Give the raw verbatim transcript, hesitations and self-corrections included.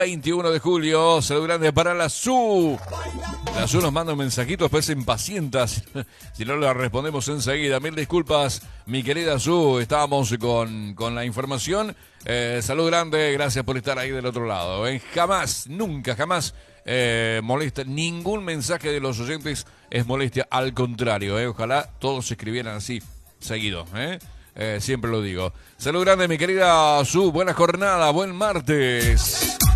veintiuno de julio, salud grande para la S U. La S U nos manda un mensajito, después se impacienta si, si no le respondemos enseguida. Mil disculpas, mi querida S U, estábamos con, con la información. Eh, salud grande, gracias por estar ahí del otro lado. Eh. Jamás, nunca, jamás eh, molesta. Ningún mensaje de los oyentes es molestia, al contrario. Eh. Ojalá todos se escribieran así, seguido. Eh. Eh, siempre lo digo. Salud grande, mi querida S U, buena jornada, buen martes.